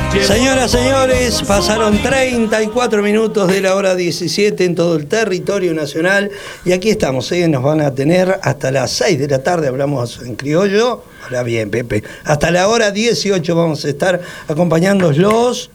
Señoras, señores, pasaron 34 minutos de la hora 17 en todo el territorio nacional y aquí estamos, nos van a tener hasta las 6 de la tarde, hablamos en criollo, habla bien Pepe, hasta la hora 18 vamos a estar acompañándolos.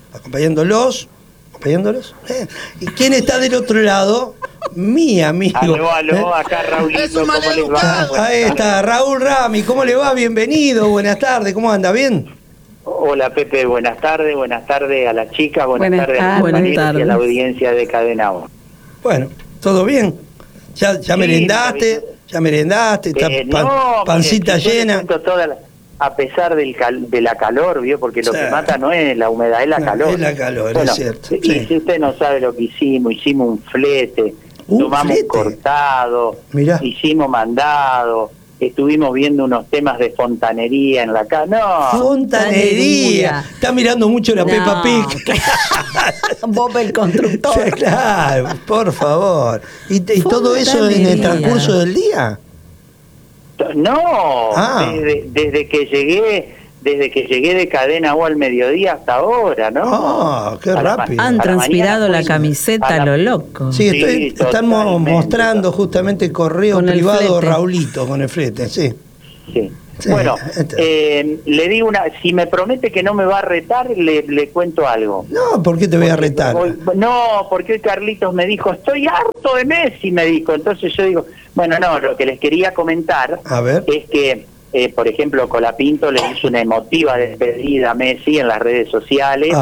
¿Y quién está del otro lado? Mi amigo. Aló, acá Raulito, ¿cómo les va? Ahí está, Raúl Rami, ¿cómo le va? Bienvenido, buenas tardes, ¿cómo anda? ¿Bien? Hola Pepe, buenas tardes a las chicas, buenas tardes a los compañeros y a la audiencia de Cadena O. Bueno, ¿todo bien? ¿Ya Sí, merendaste? ¿Está pancita llena? A pesar de la calor, ¿vio? Porque lo que mata no es la humedad, es la calor. Es la calor, bueno, es cierto. Y si usted no sabe lo que hicimos un flete, tomamos cortado, hicimos mandado, estuvimos viendo unos temas de fontanería en la casa. No, fontanería. Está mirando mucho la Peppa Pig. Bob el constructor. Claro, por favor. ¿Y todo eso en el transcurso del día? No, desde que llegué de Cadena O al mediodía hasta ahora, ¿no? Qué rápido. Han transpirado la camiseta a lo loco. Sí, estamos mostrando justamente el correo con privado el Raulito con el flete, sí. Bueno, le digo si me promete que no me va a retar, le cuento algo. No, ¿por qué te voy a retar? Porque hoy Carlitos me dijo, estoy harto de Messi, me dijo. Entonces yo digo, bueno, no, lo que les quería comentar es que, por ejemplo, Colapinto le hizo una emotiva despedida a Messi en las redes sociales.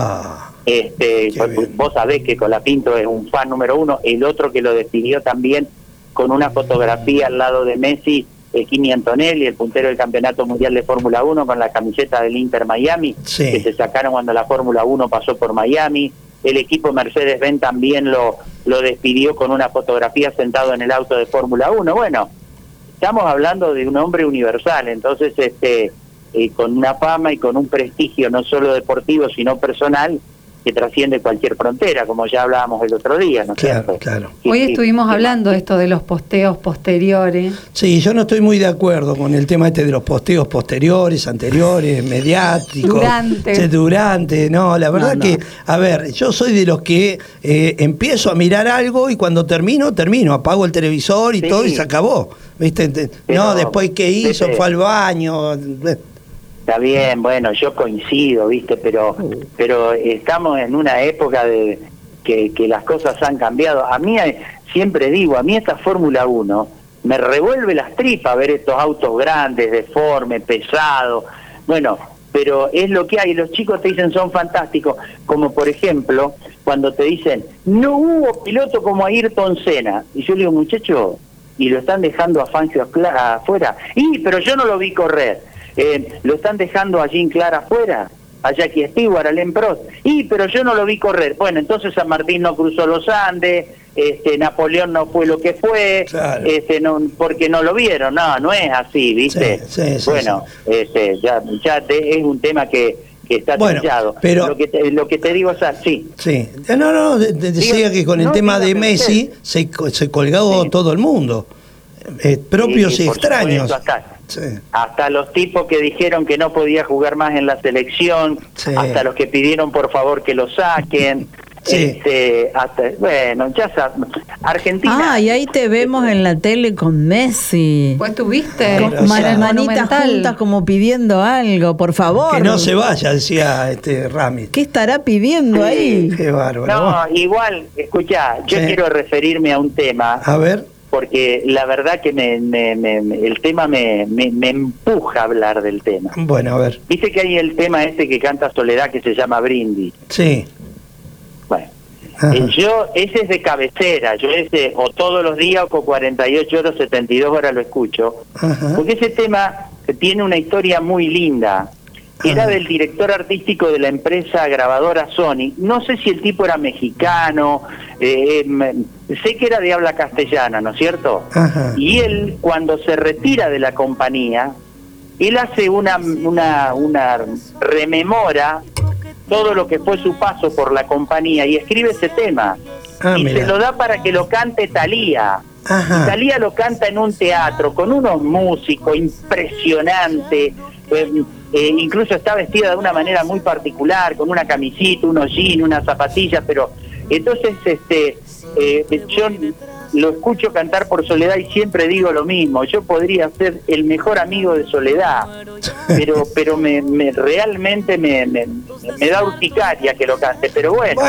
Vos sabés que Colapinto es un fan número uno. El otro que lo despidió también con una fotografía al lado de Messi, Kimi Antonelli, el puntero del Campeonato Mundial de Fórmula 1 con la camiseta del Inter Miami, que se sacaron cuando la Fórmula 1 pasó por Miami. El equipo Mercedes-Benz también lo despidió con una fotografía sentado en el auto de Fórmula 1. Bueno, estamos hablando de un hombre universal, entonces con una fama y con un prestigio no solo deportivo, sino personal, que trasciende cualquier frontera, como ya hablábamos el otro día, ¿no es cierto? Claro. Hoy estuvimos hablando de esto de los posteos posteriores. Sí, yo no estoy muy de acuerdo con el tema de los posteos posteriores, anteriores, mediáticos. Durante, no, la verdad que, a ver, yo soy de los que empiezo a mirar algo y cuando termino, apago el televisor y todo y se acabó, ¿viste? Pero, después ¿qué hizo? Fue al baño. Está bien, bueno, yo coincido, ¿viste? Pero estamos en una época de que las cosas han cambiado. A mí, siempre digo, a mí esta Fórmula 1 me revuelve las tripas ver estos autos grandes, deformes, pesados. Bueno, pero es lo que hay. Los chicos te dicen son fantásticos, como por ejemplo, cuando te dicen, no hubo piloto como Ayrton Senna. Y yo le digo, muchacho, y lo están dejando a Fangio afuera. Pero yo no lo vi correr. Lo están dejando a Jean Clark afuera, a Jackie Stewart, a Alain Prost, pero yo no lo vi correr. Bueno, entonces San Martín no cruzó los Andes, Napoleón no fue lo que fue, claro. Porque no lo vieron. No es así, ¿viste? Bueno, ya es un tema que está trillado. Pero lo que te digo es así. Decía que con el tema de Messi se colgó todo el mundo, propios y extraños. Hasta los tipos que dijeron que no podía jugar más en la selección, hasta los que pidieron por favor que lo saquen. Bueno, ya sabes, Argentina. Y ahí te vemos en la tele con Messi. Pues tuviste con manitas juntas como pidiendo algo, por favor. Que no se vaya, decía Rami. ¿Qué estará pidiendo ahí? Qué bárbaro. No, igual, escuchá, yo quiero referirme a un tema. A ver. Porque la verdad que el tema me empuja a hablar del tema. Bueno, a ver. Viste que hay el tema que canta Soledad que se llama Brindis. Sí. Bueno, ese es de cabecera, yo o todos los días o con 48 horas, 72 horas lo escucho. Porque ese tema tiene una historia muy linda. Era del director artístico de la empresa grabadora Sony. No sé si el tipo era mexicano, sé que era de habla castellana, ¿no es cierto? Y él, cuando se retira de la compañía, él hace una rememora todo lo que fue su paso por la compañía y escribe ese tema. Se lo da para que lo cante Thalía. Thalía lo canta en un teatro con unos músicos impresionantes. incluso está vestida de una manera muy particular, con una camisita, unos jeans, unas zapatillas, pero entonces yo lo escucho cantar por Soledad y siempre digo lo mismo. Yo podría ser el mejor amigo de Soledad, pero realmente me da urticaria que lo cante. Pero bueno,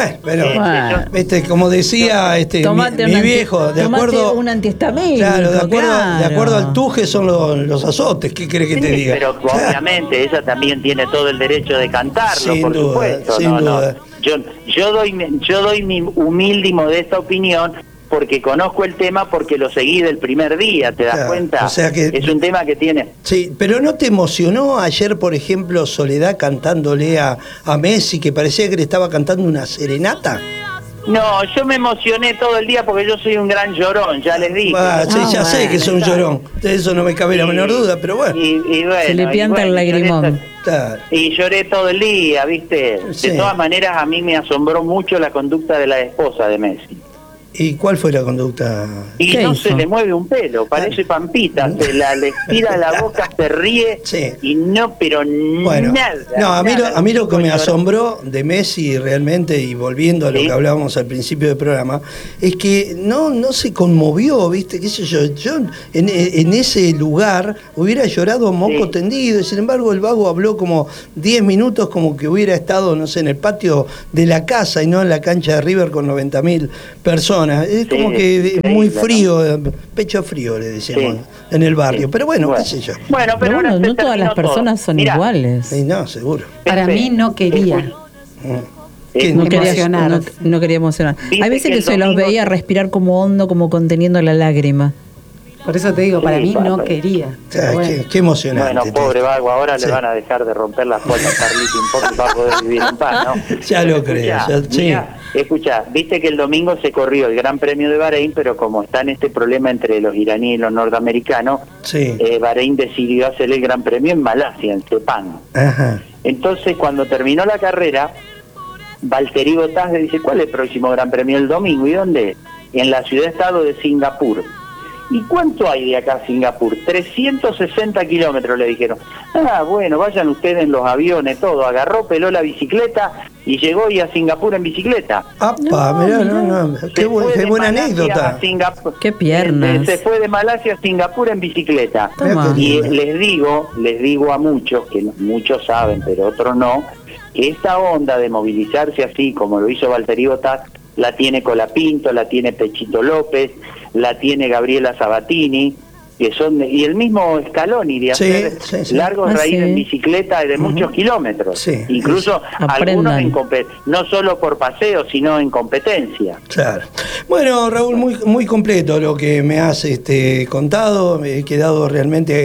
como decía mi viejo, de acuerdo un antihistamínico, claro, de acuerdo al tuje son los azotes. ¿Qué querés que te diga? Pero obviamente ella también tiene todo el derecho de cantarlo, sin duda, supuesto. Sin duda. Yo doy mi humilde y modesta opinión, porque conozco el tema, porque lo seguí del primer día, ¿te das cuenta? O sea que es un tema que tiene... Sí, pero ¿no te emocionó ayer, por ejemplo, Soledad cantándole a Messi, que parecía que le estaba cantando una serenata? No, yo me emocioné todo el día porque yo soy un gran llorón, ya les dije. Ya sé que soy un llorón, de eso no me cabe la menor duda, pero bueno. Bueno, se le pianta el lagrimón. Y lloré todo el día, ¿viste? Sí. De todas maneras, a mí me asombró mucho la conducta de la esposa de Messi. ¿Y cuál fue la conducta? Y no se le mueve un pelo, parece Pampita, le estira la boca, se ríe, y no, pero nada. No, a mí lo que me asombró de Messi realmente, y volviendo a lo que hablábamos al principio del programa, es que no se conmovió, ¿viste? ¿Qué sé yo? Yo en ese lugar hubiera llorado a moco tendido, y sin embargo el vago habló como 10 minutos como que hubiera estado, no sé, en el patio de la casa y no en la cancha de River con 90.000 personas. Es como que muy frío, ¿no? Pecho frío le decíamos en el barrio, pero bueno, qué sé yo. Bueno, pero no todas las personas son iguales. Sí, no, seguro. Para mí no quería. No quería emocionar. Hay veces que se los veía respirar como hondo, como conteniendo la lágrima. Por eso te digo, para mí no quería. Qué emocionante. Bueno, pobre vago, ahora le van a dejar de romper las puertas a Carlito Importe para poder vivir en paz, ¿no? Ya lo creo. Escuchá, viste que el domingo se corrió el Gran Premio de Bahrein, pero como está en este problema entre los iraníes y los norteamericanos, Bahrein decidió hacer el Gran Premio en Malasia, en Sepang. Entonces, cuando terminó la carrera, Valtteri Bottas le dice, ¿cuál es el próximo Gran Premio? El domingo. ¿Y dónde? En la ciudad-estado de Singapur. ¿Y cuánto hay de acá a Singapur? 360 kilómetros, le dijeron. Bueno, vayan ustedes en los aviones, todo. Agarró, peló la bicicleta y llegó a Singapur en bicicleta. Mirá, qué buena anécdota. Qué piernas. Se fue de Malasia a Singapur en bicicleta. Y les digo a muchos, que muchos saben, pero otros no, que esta onda de movilizarse así, como lo hizo Valtteri Bottas, la tiene Colapinto, la tiene Pechito López, la tiene Gabriela Sabatini, que son y el mismo Scaloni de hacer largos raíces en bicicleta de muchos kilómetros, incluso algunos no solo por paseo, sino en competencia. Claro. Bueno, Raúl, muy completo lo que me has contado, me he quedado realmente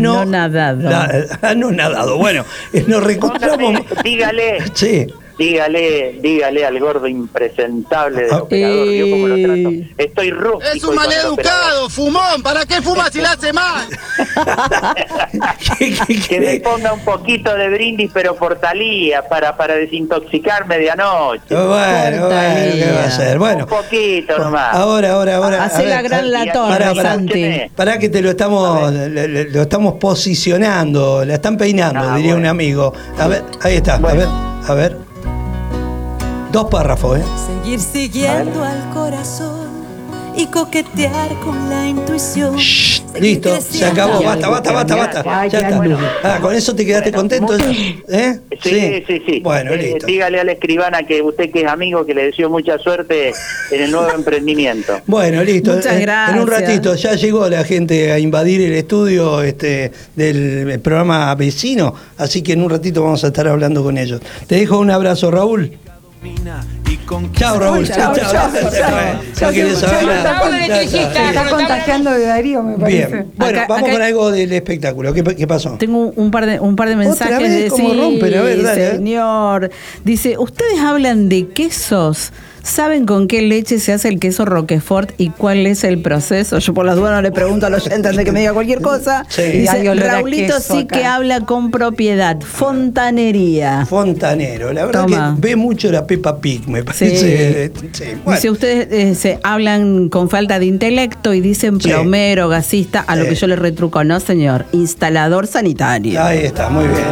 anonadado. Bueno, nos reencontramos. Dígale. Dígale al gordo impresentable del operador, yo como lo trato. Estoy rústico. Es un maleducado, fumón. ¿Para qué fuma si la hace mal? Que me ponga un poquito de brindis, pero por Talía, para desintoxicarme de anoche. Bueno, ¿qué va a hacer? Bueno, un poquito nomás. Ahora. Hace la gran latona, Santi. Pará que te lo estamos posicionando, la están peinando, diría un amigo. A ver, ahí está, a ver. 2 párrafos, Seguir siguiendo al corazón y coquetear con la intuición. Listo, se acabó, basta. Ya está. ¿Con eso te quedaste contento? Sí. Bueno, listo. Dígale a la escribana que usted, que es amigo, que le deseo mucha suerte en el nuevo emprendimiento. Bueno, listo. Muchas gracias. En un ratito ya llegó la gente a invadir el estudio del programa vecino, así que en un ratito vamos a estar hablando con ellos. Te dejo un abrazo, Raúl. Chao, Raúl. Chao. Está contagiando de Darío, me parece. Bien. Bueno, vamos con algo del espectáculo. ¿Qué pasó? Tengo un par de mensajes. ¿Otra vez? ¿Cómo rompen? A ver, dale. Señor. Dice, ustedes hablan de quesos. ¿Saben con qué leche se hace el queso Roquefort y cuál es el proceso? Yo por las dudas no le pregunto a los oyentes de que me diga cualquier cosa. Sí. Dice, Raulito sí acá. Que habla con propiedad. Fontanería. Fontanero. La verdad que ve mucho la Peppa Pig, me parece. Sí. Bueno. Dice, ustedes se hablan con falta de intelecto y dicen plomero, gasista, a lo que yo le retruco. No, señor. Instalador sanitario. Ahí está, muy bien.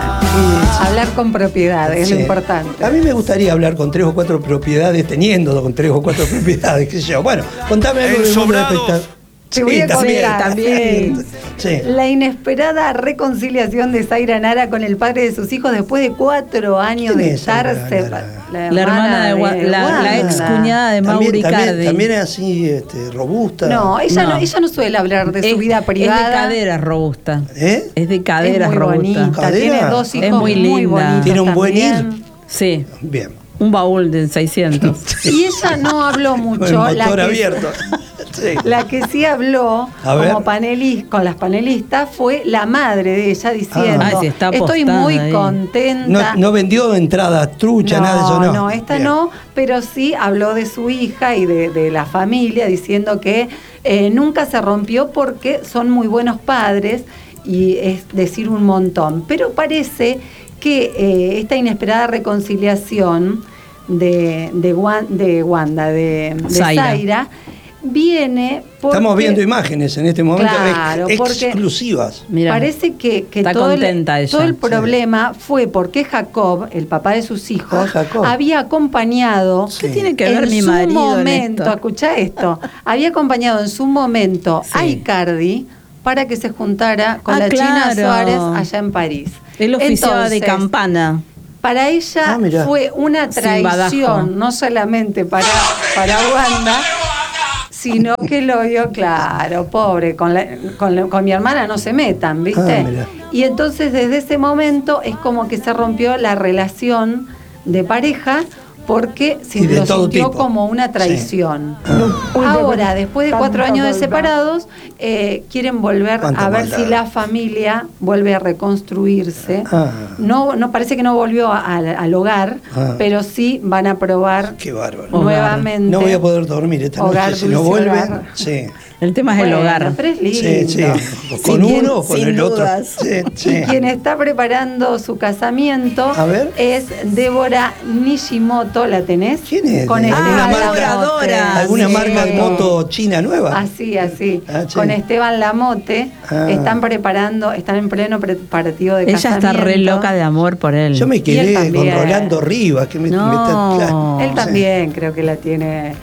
Hablar con propiedad es lo importante. A mí me gustaría hablar con 3 o 4 propiedades, teniendo con 3 o 4 propiedades, qué sé yo. Bueno, contame algo del mundo de espectáculos. Te voy a contar. También. Sí. La inesperada reconciliación de Zaira Nara con el padre de sus hijos después de 4 años de estar separados. La hermana de la ex cuñada de Mauri Cardi. También es así, robusta. No, ella no suele hablar de su vida privada. Es de cadera robusta. Es de cadera robusta. Bonita. Tiene 2 hijos muy bonitos. Tiene un buen ir. Sí. Bien. Un baúl de 600. Y ella no habló mucho. El motor abierto. Sí. La que sí habló como con las panelistas fue la madre de ella diciendo, estoy muy contenta. No vendió entradas truchas, nada de eso, no. No, esta no, pero sí habló de su hija y de la familia, diciendo que nunca se rompió porque son muy buenos padres, y es decir un montón. Pero parece que esta inesperada reconciliación de Wanda, de Zaira, viene porque... Estamos viendo imágenes en este momento, claro, exclusivas. Mirá, parece que todo el problema fue porque Jacob, el papá de sus hijos, había acompañado... ¿Qué tiene que ver mi marido en su momento? Escuchá esto. Había acompañado en su momento a Icardi para que se juntara con la China Suárez allá en París. Él oficiaba de campana. Para ella fue una traición, no solamente para Wanda, sino que lo vio claro, pobre, con mi hermana no se metan, ¿viste? Y entonces desde ese momento es como que se rompió la relación de pareja, porque lo sintió como una traición. Ahora, después de 4 años de separados, quieren volver a ver si la familia vuelve a reconstruirse. No parece que no volvió al hogar, pero sí van a probar nuevamente. No voy a poder dormir esta noche si no vuelven. Sí. El tema es el hogar. Pero es lindo. Sí. Con uno o con el otro. Y quien está preparando su casamiento es Débora Nishimoto. ¿La tenés? ¿Quién es? Con ¿Alguna marca de moto china nueva? Así. Con Esteban Lamote. Están en pleno preparativo de casamiento. Ella está re loca de amor por él. Yo me quedé con Rolando Rivas. Que él también creo que la tiene.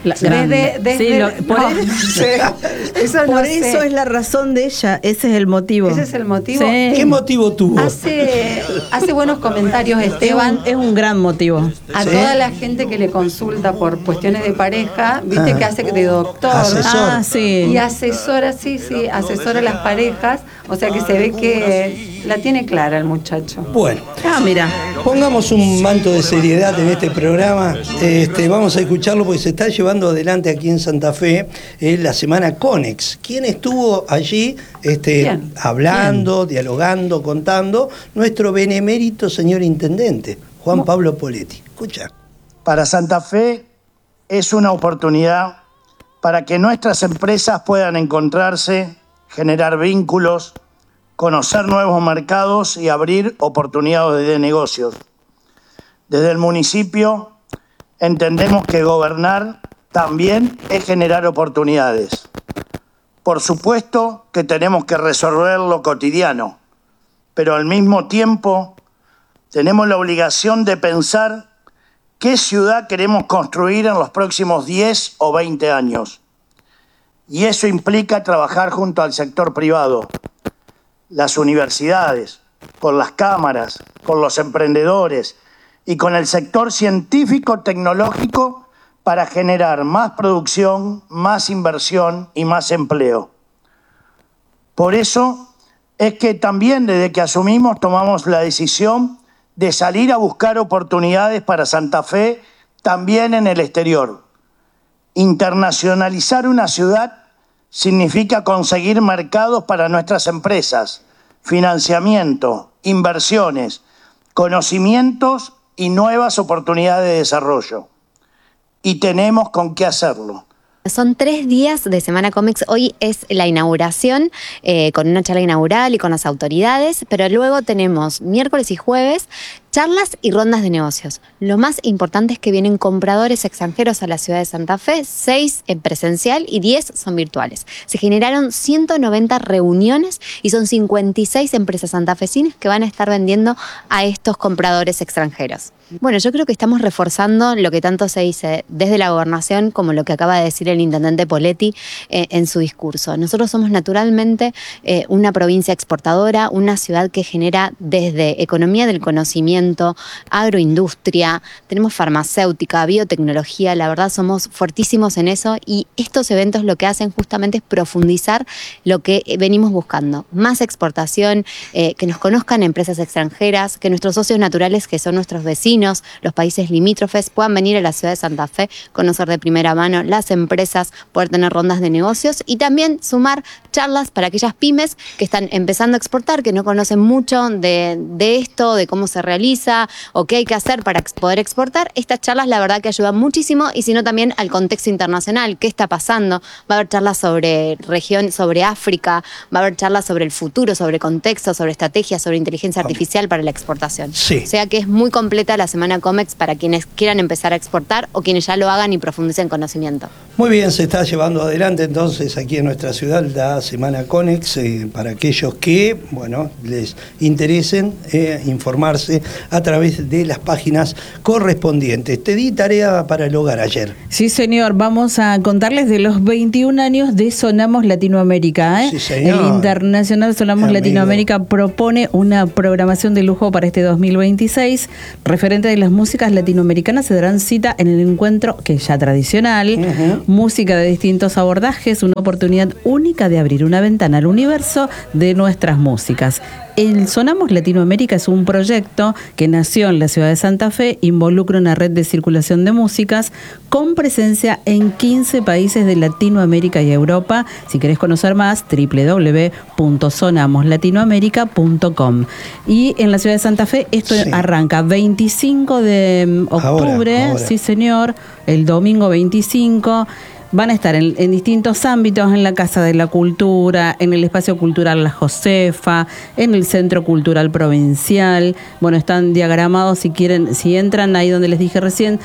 Por eso es la razón de ella, ese es el motivo. ¿Ese es el motivo? Sí. ¿Qué motivo tuvo? Hace buenos comentarios Esteban. Es un gran motivo. A toda la gente que le consulta por cuestiones de pareja, viste que hace de doctor. Asesor. Y asesora, asesora a las parejas, o sea que se ve que la tiene clara el muchacho. Bueno. Mira. Pongamos un manto de seriedad en este programa. Vamos a escucharlo porque se está llevando adelante aquí en Santa Fe la semana Conex. ¿Quién estuvo allí hablando, dialogando, contando? Nuestro benemérito señor intendente, Juan Pablo Poletti. Escucha. Para Santa Fe es una oportunidad para que nuestras empresas puedan encontrarse, generar vínculos, conocer nuevos mercados y abrir oportunidades de negocios. Desde el municipio entendemos que gobernar también es generar oportunidades. Por supuesto que tenemos que resolver lo cotidiano, pero al mismo tiempo tenemos la obligación de pensar qué ciudad queremos construir en los próximos 10 o 20 años. Y eso implica trabajar junto al sector privado, las universidades, con las cámaras, con los emprendedores y con el sector científico-tecnológico para generar más producción, más inversión y más empleo. Por eso es que también desde que asumimos tomamos la decisión de salir a buscar oportunidades para Santa Fe también en el exterior. Internacionalizar una ciudad significa conseguir mercados para nuestras empresas, financiamiento, inversiones, conocimientos y nuevas oportunidades de desarrollo. y tenemos con qué hacerlo. Son 3 días de Semana Cómics. Hoy es la inauguración, con una charla inaugural y con las autoridades, pero luego tenemos miércoles y jueves charlas y rondas de negocios. Lo más importante es que vienen compradores extranjeros a la ciudad de Santa Fe, 6 en presencial y 10 son virtuales. Se generaron 190 reuniones y son 56 empresas santafesinas que van a estar vendiendo a estos compradores extranjeros. Bueno, yo creo que estamos reforzando lo que tanto se dice desde la gobernación como lo que acaba de decir el intendente Poletti en su discurso. Nosotros somos naturalmente una provincia exportadora, una ciudad que genera desde economía del conocimiento, agroindustria, tenemos farmacéutica, biotecnología, la verdad somos fuertísimos en eso y estos eventos lo que hacen justamente es profundizar lo que venimos buscando. Más exportación, que nos conozcan empresas extranjeras, que nuestros socios naturales, que son nuestros vecinos, los países limítrofes, puedan venir a la ciudad de Santa Fe, conocer de primera mano las empresas, poder tener rondas de negocios y también sumar charlas para aquellas pymes que están empezando a exportar, que no conocen mucho de esto, de cómo se realiza o qué hay que hacer para poder exportar. Estas charlas la verdad que ayudan muchísimo y sino también al contexto internacional, qué está pasando. Va a haber charlas sobre región, sobre África, va a haber charlas sobre el futuro, sobre contexto, sobre estrategias, sobre inteligencia artificial para la exportación. Sí. O sea que es muy completa la Semana Comex para quienes quieran empezar a exportar o quienes ya lo hagan y profundicen conocimiento. Muy bien, se está llevando adelante entonces aquí en nuestra ciudad la Semana Conex para aquellos que, bueno, les interesen informarse a través de las páginas correspondientes. Te di tarea para el hogar ayer. Sí, señor. Vamos a contarles de los 21 años de Sonamos Latinoamérica. Sí, señor. El Internacional Sonamos Latinoamérica propone una programación de lujo para este 2026. Referente de las músicas latinoamericanas se darán cita en el encuentro que ya tradicional. Música de distintos abordajes, una oportunidad única de abrir una ventana al universo de nuestras músicas. El Sonamos Latinoamérica es un proyecto que nació en la ciudad de Santa Fe, involucra una red de circulación de músicas con presencia en 15 países de Latinoamérica y Europa. Si querés conocer más, www.sonamoslatinoamerica.com. Y en la ciudad de Santa Fe esto arranca 25 de octubre, ahora. Sí señor, el domingo 25. Van a estar en distintos ámbitos, en la Casa de la Cultura, en el Espacio Cultural La Josefa, en el Centro Cultural Provincial. Bueno, están diagramados si quieren, si entran ahí donde les dije recién,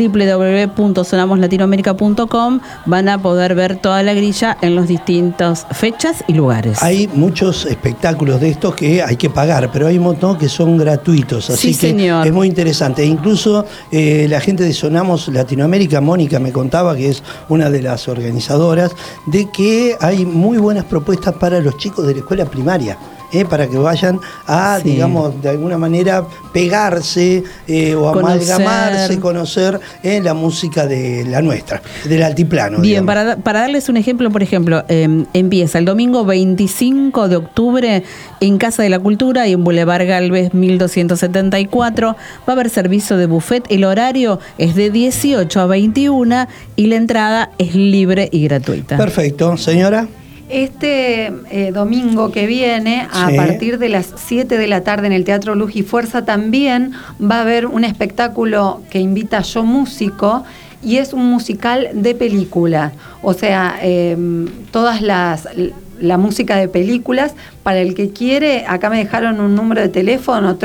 www.sonamoslatinoamerica.com, van a poder ver toda la grilla en los distintos fechas y lugares. Hay muchos espectáculos de estos que hay que pagar, pero hay un montón que son gratuitos, así sí, que señor. Es muy interesante. Incluso la gente de Sonamos Latinoamérica, Mónica me contaba que es una de las organizadoras, de que hay muy buenas propuestas para los chicos de la escuela primaria, para que vayan a, digamos, de alguna manera pegarse o amalgamarse, conocer la música de la nuestra, del altiplano. Bien, para darles un ejemplo, por ejemplo, empieza el domingo 25 de octubre en Casa de la Cultura y en Boulevard Galvez 1274. Va a haber servicio de buffet. El horario es de 18 a 21 y la entrada es libre y gratuita. Perfecto, señora. Este domingo que viene, a partir de las 7 de la tarde en el Teatro Luz y Fuerza, también va a haber un espectáculo que invita Yo Músico, y es un musical de película. O sea, todas la música de películas. Para el que quiere, acá me dejaron un número de teléfono,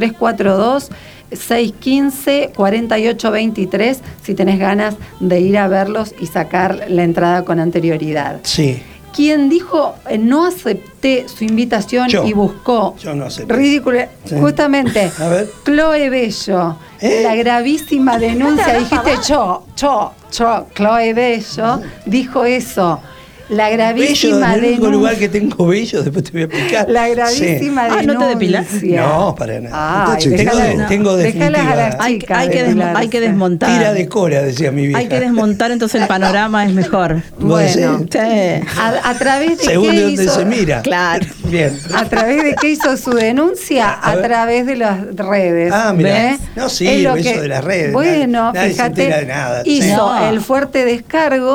342-615-4823, si tenés ganas de ir a verlos y sacar la entrada con anterioridad. Sí. Quien dijo no acepté su invitación y buscó yo no acepté. Ridículo, justamente a ver. Chloe Bello, la gravísima denuncia, dijiste Chloe Bello dijo eso. La gravísima denuncia. El único lugar que tengo bello, después te voy a explicar. La gravísima denuncia. ¿No te depilas? No, para nada. Tengo definitiva. Hay que desmontar. Tira de cola, decía mi vieja. Hay que desmontar, entonces el panorama es mejor. Bueno, a través de según qué de dónde hizo, se mira. Claro. Bien. A través de qué hizo su denuncia, a través de las redes. Ah, mira. No sirve eso de las redes. Bueno, nadie fíjate, se entera de nada. hizo el fuerte descargo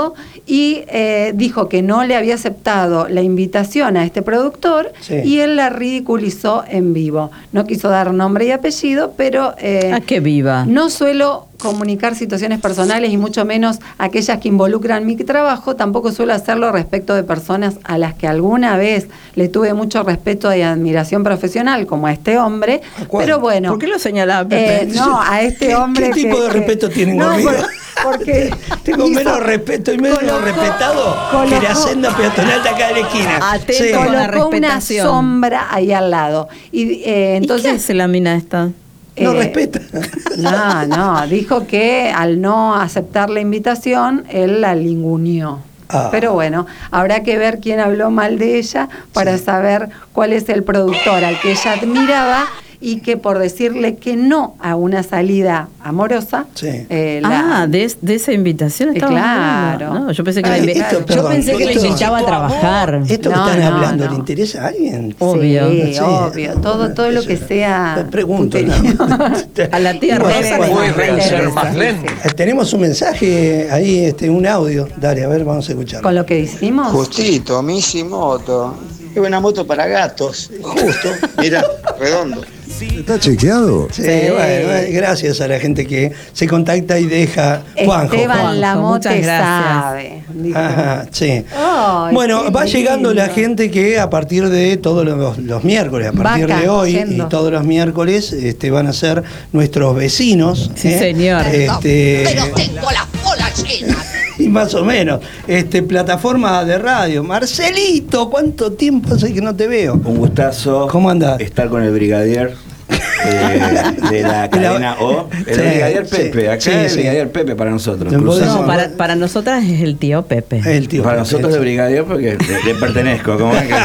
y dijo que no le había aceptado la invitación a este productor y él la ridiculizó en vivo. No quiso dar nombre y apellido, pero ¿a qué viva? No suelo comunicar situaciones personales y mucho menos aquellas que involucran mi trabajo. Tampoco suelo hacerlo respecto de personas a las que alguna vez le tuve mucho respeto y admiración profesional, como a este hombre. Pero bueno, ¿por qué lo señalaba Pepe? No, a este hombre. ¿Qué tipo de respeto tienen conmigo? Porque tengo menos respeto y menos respetado que la senda peatonal de acá de la esquina. Atento con la colocó una respetación. sombra ahí al lado. Entonces, ¿y qué hace la mina esta? No respeta. No, dijo que al no aceptar la invitación, él la linguneó. Pero bueno, habrá que ver quién habló mal de ella para saber cuál es el productor al que ella admiraba y que por decirle que no a una salida amorosa... de esa invitación estaba claro. hablando. No, yo pensé que la invitaba a trabajar. ¿Esto que están hablando le interesa a alguien? Obvio. Sí, obvio. Todo lo que sea... Pregunto. A la tía Rosa tenemos un mensaje ahí, un audio. Dale, a ver, vamos a escuchar. Con lo que hicimos. Justito, Mishimoto. Es una moto para gatos. Justo. Mira, redondo. ¿Está chequeado? Sí, bueno, gracias a la gente que se contacta y deja. Juanjo. Esteban Lamote sabe. Ajá, sí. Bueno, va llegando la gente que a partir de todos los miércoles, a partir de hoy y todos los miércoles, van a ser nuestros vecinos. Sí, señor. Pero tengo las bolas llenas. Y más o menos. Plataforma de radio. Marcelito, ¿cuánto tiempo hace que no te veo? Un gustazo. ¿Cómo andás? Estar con el brigadier de la cadena O. El brigadier Pepe. Acá el brigadier Pepe para nosotros. No, para nosotras es el tío Pepe. Para nosotros es el brigadier porque le pertenezco. Como es que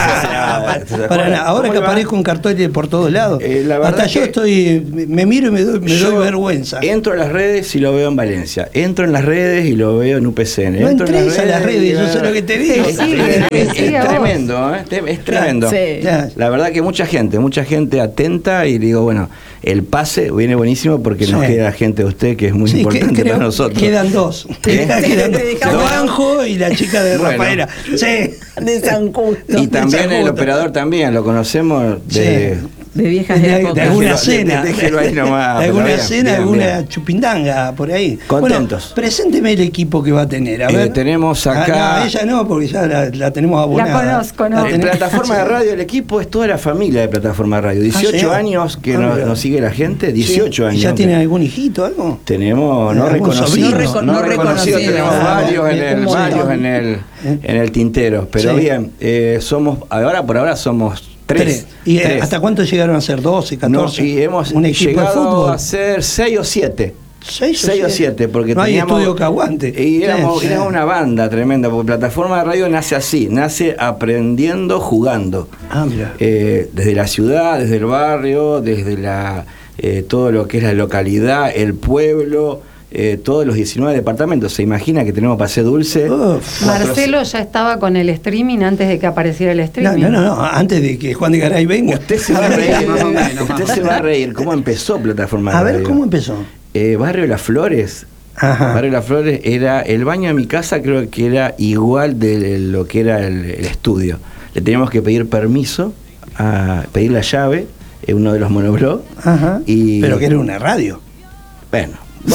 ahora que aparezco un cartel por todos lados. Hasta yo me miro y me doy vergüenza. Entro a las redes y lo veo en Valencia. Entro en las redes y lo veo en UPCN. No entres a las redes, yo sé lo que te digo. Es tremendo, es tremendo. La verdad que mucha gente atenta y digo, bueno, el pase viene buenísimo porque nos queda gente de usted que es muy importante para nosotros. Quedan dos. Quedan dos. Juanjo y la chica de Rafaela. De San Justo. Y también el operador también, lo conocemos de viejas épocas. De alguna cena. Déjelo ahí nomás. De alguna cena, alguna chupindanga por ahí. Contentos. Bueno, presénteme el equipo que va a tener. A ver. Tenemos acá. No, ella no, porque ya la tenemos abonada. La conozco. En Plataforma de Radio, el equipo es toda la familia de Plataforma de Radio. 18 años que nos sigue la gente. 18 años. ¿Y ya tienen algún hijito algo? Tenemos, no reconocidos. No reconocidos. Tenemos varios en el tintero. Pero bien, por ahora somos 3. ¿Y hasta cuánto llegaron a ser? ¿12, 14? No, y hemos ¿un equipo llegado de fútbol? a ser 6 o 7. 6 o 7, porque no teníamos, hay estudio que aguante. Y éramos una banda tremenda, porque Plataforma de Radio nace así, nace aprendiendo, jugando. Mira. Desde la ciudad, desde el barrio, desde todo lo que es la localidad, el pueblo. Todos los 19 departamentos. Se imagina que tenemos Paseo Dulce. Marcelo ya estaba con el streaming antes de que apareciera el streaming. No, antes de que Juan de Garay venga. Usted se va a reír, más o menos. Usted se va a reír. ¿Cómo empezó Plataforma de Radio? A ver, ¿cómo empezó? Barrio Las Flores. Ajá. Barrio Las Flores era el baño de mi casa, creo que era igual de lo que era el estudio. Le teníamos que pedir permiso, pedir la llave, uno de los monobloc. Ajá. Pero que era una radio. Bueno.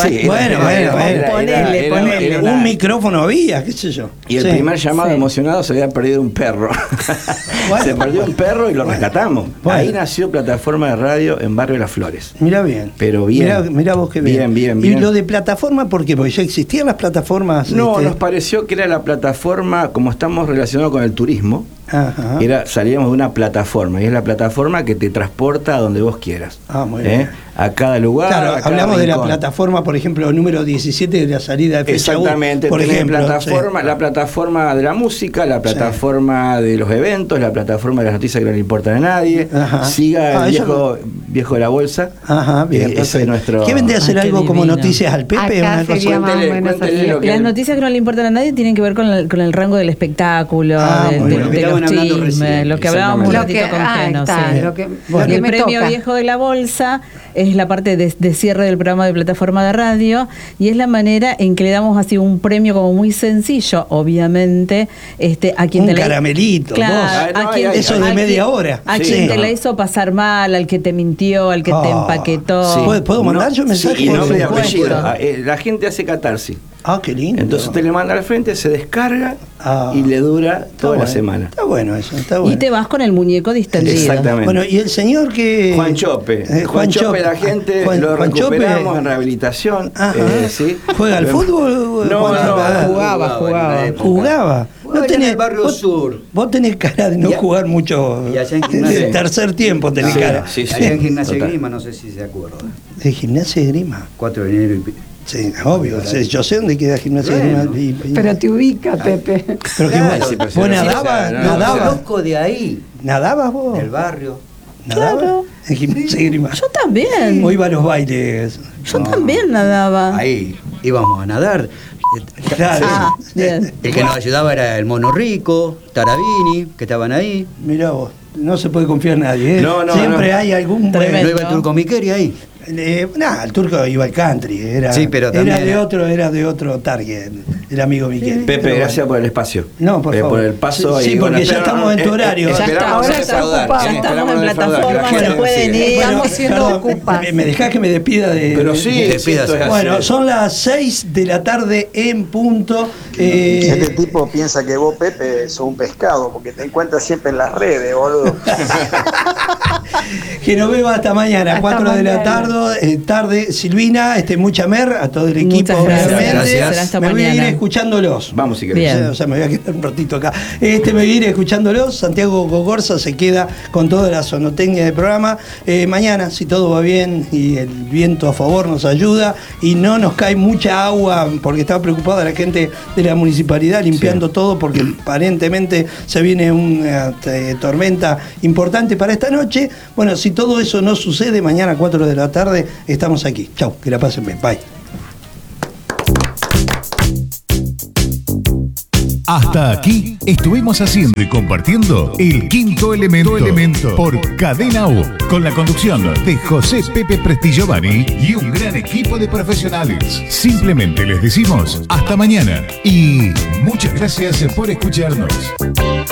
Ponele. Un micrófono había, qué sé yo. Y el primer llamado emocionado se había perdido un perro. Se perdió un perro y lo rescatamos. Ahí nació Plataforma de Radio en Barrio Las Flores. Mirá bien. Pero bien. Mirá vos qué bien. Bien. ¿Y lo de plataforma por qué? Porque ya existían las plataformas. No, nos pareció que era la plataforma, como estamos relacionados con el turismo. Ajá. Salíamos de una plataforma y es la plataforma que te transporta a donde vos quieras. Muy bien. A cada lugar. Claro, hablamos de la plataforma, por ejemplo, número 17 de la salida de Fecha. Exactamente, por ejemplo, la plataforma de la música, la plataforma de los eventos, la plataforma de las noticias que no le importan a nadie. Ajá. Siga el viejo de la bolsa. Ajá, bien. Ese es nuestro. ¿Qué vendría a ser algo como noticias al Pepe? Acá sería más o menos así. Las noticias que no le importan a nadie tienen que ver con el rango del espectáculo, de los chismes, lo que hablábamos un ratito con Geno. El premio viejo de la bolsa es la parte de cierre del programa de plataforma de radio, y es la manera en que le damos así un premio como muy sencillo, obviamente, a quien un caramelito, eso de media hora. A quien te la hizo pasar mal, al que te mintió, al que te empaquetó. Sí. ¿Puedo mandar yo mensaje? Sí, nombre y apellido. La gente hace catarsis. Qué lindo. Entonces usted le manda al frente, se descarga y le dura toda la semana. Está bueno eso, está bueno. Y te vas con el muñeco distendido. Exactamente. Bueno, y el señor que... Juan Chope. Juan Chope, la gente lo recuperamos Chope. En rehabilitación. ¿Sí? ¿Juega al fútbol? No, Jugaba. No tenés el barrio sur. Vos tenés cara de no jugar mucho. Y allá en Gimnasia. Tercer tiempo tenés cara. Sí. Allá en Gimnasia de Grima, no sé si se acuerda. ¿De Gimnasia de Grima? 4 de enero y... Sí, obvio. Yo sé dónde queda Gimnasia de Grima. Pero te ubica, Pepe. Pero claro, ¿vos nadabas? ¿Nadabas? Loco de ahí. ¿Nadabas vos? Del barrio. ¿Nadabas? Claro. En Gimnasia de Grima. Yo también. O iba a los bailes. Yo también nadaba. Ahí íbamos a nadar. Claro. El que nos ayudaba era el Mono Rico, Tarabini, que estaban ahí. Mirá vos, no se puede confiar en nadie. No, siempre hay algún... ¿No iba el Turco Miqueri ahí? El turco iba al country, era de otro target, el amigo Miquel. Pepe, gracias por el espacio. No, por favor. Por el paso. Sí, porque ya estamos en tu horario. Ahora estamos en plataforma, se pueden ir. Estamos siendo ocupados. ¿Me dejás que me despida de...? Pero sí, bueno, son las 6 de la tarde en punto. Este tipo piensa que vos, Pepe, sos un pescado, porque te encuentras siempre en las redes, boludo. Que nos vemos hasta mañana, 4 de la tarde. Silvina, mucha mer, a todo el equipo. Gracias. Me voy a ir escuchándolos. Vamos si querés. O sea, me voy a quedar un ratito acá. Me voy a ir escuchándolos. Santiago Gogorza se queda con toda la sonotecnia del programa. Mañana, si todo va bien y el viento a favor nos ayuda y no nos cae mucha agua, porque estaba preocupada la gente de la municipalidad limpiando todo, porque aparentemente se viene una tormenta importante para esta noche. Bueno, si todo eso no sucede, mañana a 4 de la tarde estamos aquí. Chau, que la pasen bien. Bye. Hasta aquí estuvimos haciendo y compartiendo El Quinto Elemento por Cadena U, con la conducción de José Pepe Prestillovani y un gran equipo de profesionales. Simplemente les decimos hasta mañana y muchas gracias por escucharnos.